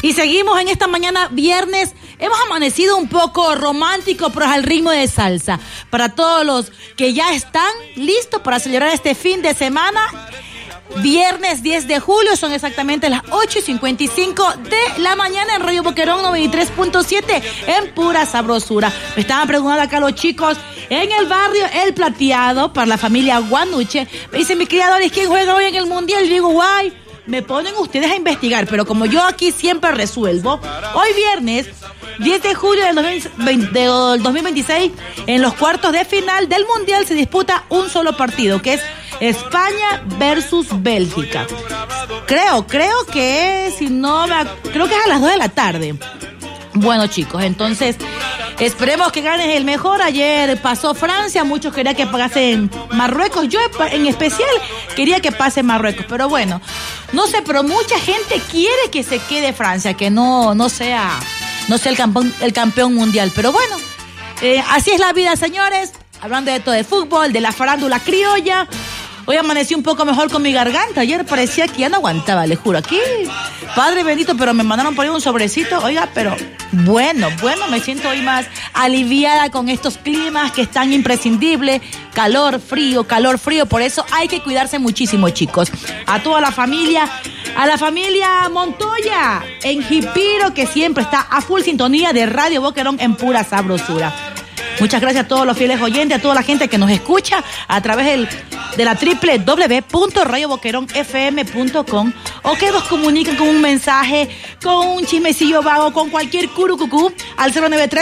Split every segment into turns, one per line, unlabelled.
Y seguimos en esta mañana viernes. Hemos amanecido un poco romántico, pero al ritmo de salsa. Para todos los que ya están listos para celebrar este fin de semana, viernes 10 de julio, son exactamente las 8:55 de la mañana en Radio Boquerón 93.7 en pura sabrosura. Me estaban preguntando acá los chicos en el barrio El Plateado para la familia Guanuche. Me dicen mis criadores, ¿quién juega hoy en el Mundial? Y digo, guay, me ponen ustedes a investigar, pero como yo aquí siempre resuelvo, hoy viernes 10 de julio del 2026, en los cuartos de final del Mundial se disputa un solo partido, que es España versus Bélgica. Creo que creo que es a las 2 de la tarde. Bueno, chicos, entonces esperemos que gane el mejor. Ayer pasó Francia, muchos querían que pase Marruecos. Yo en especial quería que pase Marruecos, pero bueno, no sé, pero mucha gente quiere que se quede Francia, que no sea el campeón mundial. Pero bueno, así es la vida, señores. Hablando de todo, de fútbol, de la farándula criolla. Hoy amanecí un poco mejor con mi garganta. Ayer parecía que ya no aguantaba, le juro. Aquí, Padre bendito, pero me mandaron por ahí un sobrecito. Oiga, pero bueno, me siento hoy más aliviada con estos climas que están imprescindibles. Calor, frío. Por eso hay que cuidarse muchísimo, chicos. A toda la familia Montoya en Jipiro, que siempre está a full sintonía de Radio Boquerón en pura sabrosura. Muchas gracias a todos los fieles oyentes, a toda la gente que nos escucha a través de la www.radioboqueronfm.com, o que nos comuniquen con un mensaje, con un chismecillo vago, con cualquier curucucú al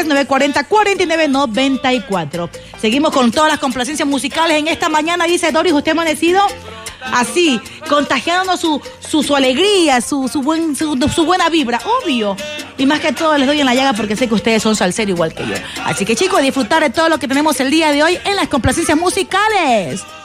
093-940-4994. Seguimos con todas las complacencias musicales en esta mañana. Dice Doris, usted ha amanecido así, contagiándonos su alegría, su buena vibra, obvio. Y más que todo les doy en la llaga porque sé que ustedes son salseros igual que yo. Así que chicos, disfrutar de todo lo que tenemos el día de hoy en las complacencias musicales.